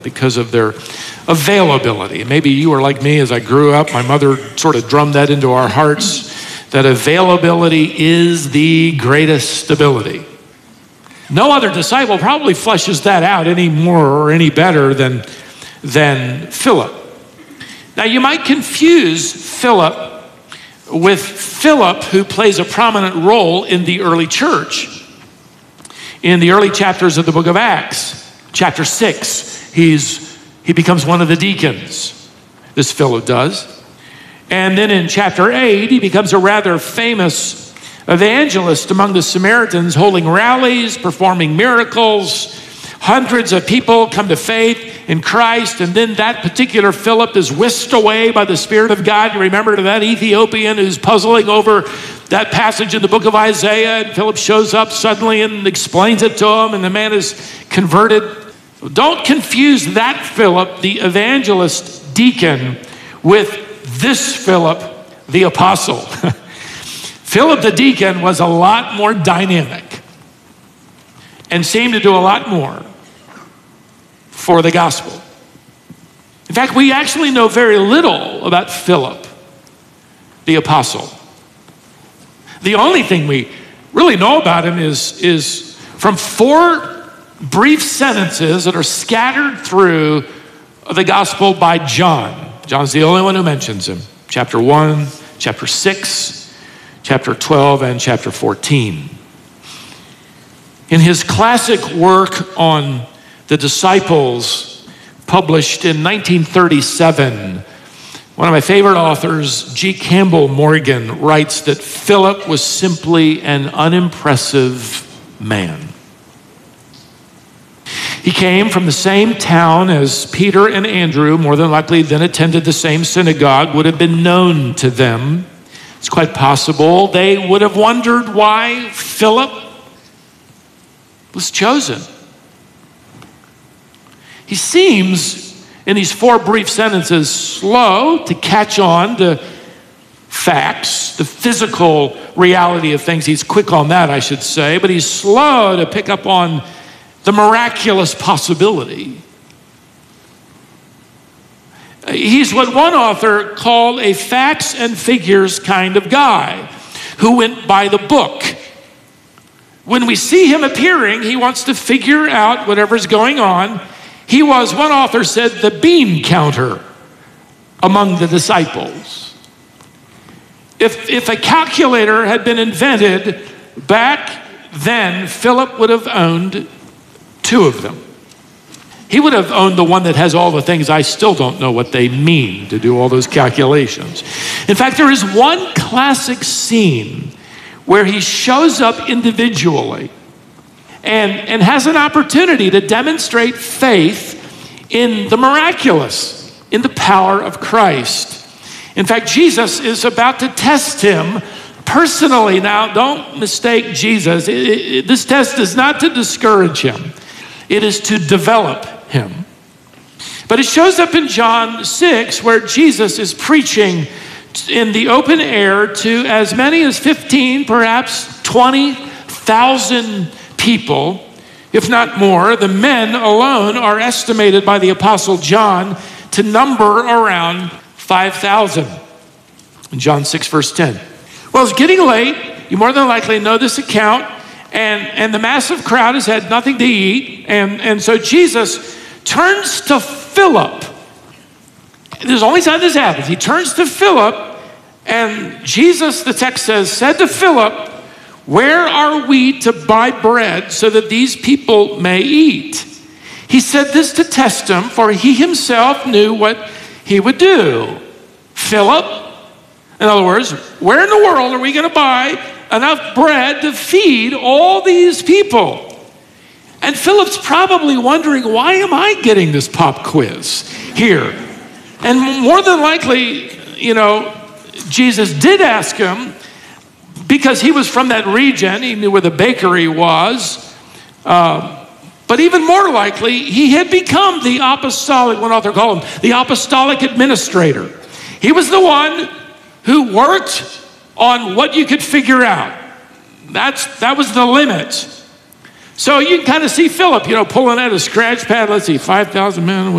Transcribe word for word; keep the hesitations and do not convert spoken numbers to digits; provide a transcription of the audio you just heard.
because of their availability. Maybe you were like me as I grew up. My mother sort of drummed that into our hearts, that availability is the greatest stability. No other disciple probably fleshes that out any more or any better than, than Philip. Now you might confuse Philip with Philip, who plays a prominent role in the early church. In the early chapters of the book of Acts, chapter six, he's he becomes one of the deacons. This Philip does. And then in chapter eight, he becomes a rather famous evangelist among the Samaritans, holding rallies, performing miracles. Hundreds of people come to faith in Christ, and then that particular Philip is whisked away by the Spirit of God. You remember that Ethiopian who's puzzling over that passage in the book of Isaiah, and Philip shows up suddenly and explains it to him, and the man is converted. Don't confuse that Philip, the evangelist deacon, with this Philip, the apostle. Philip the deacon was a lot more dynamic and seemed to do a lot more for the gospel. In fact, we actually know very little about Philip, the apostle. The only thing we really know about him is, is from four brief sentences that are scattered through the gospel by John. John's the only one who mentions him. Chapter one, chapter six, chapter twelve, and chapter fourteen. In his classic work on the disciples, published in nineteen thirty-seven, one of my favorite authors, G. Campbell Morgan, writes that Philip was simply an unimpressive man. He came from the same town as Peter and Andrew, more than likely then attended the same synagogue, would have been known to them. It's quite possible they would have wondered why Philip was chosen. He seems, in these four brief sentences, slow to catch on to facts, the physical reality of things. He's quick on that, I should say, but he's slow to pick up on the miraculous possibility. He's what one author called a facts and figures kind of guy who went by the book. When we see him appearing, he wants to figure out whatever's going on. He was, one author said, the bean counter among the disciples. If, if a calculator had been invented back then, Philip would have owned two of them. He would have owned the one that has all the things I still don't know what they mean to do all those calculations. In fact, there is one classic scene where he shows up individually and, and has an opportunity to demonstrate faith in the miraculous, in the power of Christ. In fact, Jesus is about to test him personally. Now, don't mistake Jesus. It, it, this test is not to discourage him. It is to develop him. But it shows up in John six, where Jesus is preaching in the open air to as many as fifteen, perhaps twenty thousand people, if not more. The men alone are estimated by the Apostle John to number around five thousand. In John six, verse ten. Well, it's getting late. You more than likely know this account. And, and the massive crowd has had nothing to eat. And, and so Jesus turns to Philip. There's only time this happens. He turns to Philip, and Jesus, the text says, said to Philip, "Where are we to buy bread so that these people may eat?" He said this to test him, for he himself knew what he would do. Philip, in other words, where in the world are we going to buy enough bread to feed all these people? And Philip's probably wondering, why am I getting this pop quiz here? And more than likely, you know, Jesus did ask him because he was from that region. He knew where the bakery was. Uh, but even more likely, he had become the apostolic, one author called him, the apostolic administrator. He was the one who worked on what you could figure out. That's, that was the limit. So you can kind of see Philip, you know, pulling out a scratch pad. Let's see, five thousand men.